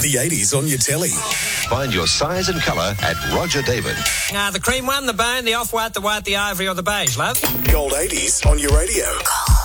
The 80s on your telly. Find your size and colour at Roger David. The cream one, the bone, the off-white, the white, the ivory or the beige, love. Gold 80s on your radio. Gold.